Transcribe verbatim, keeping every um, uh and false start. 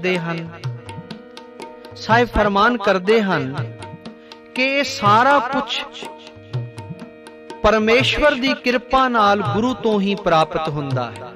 ਕਰਦੇ ਹਨ। ਸਾਹਿਬ ਫਰਮਾਨ ਕਰਦੇ ਹਨ ਕਿ ਇਹ ਸਾਰਾ ਕੁਛ ਪਰਮੇਸ਼ਵਰ ਦੀ ਕਿਰਪਾ ਨਾਲ ਗੁਰੂ ਤੋਂ ਹੀ ਪ੍ਰਾਪਤ ਹੁੰਦਾ ਹੈ।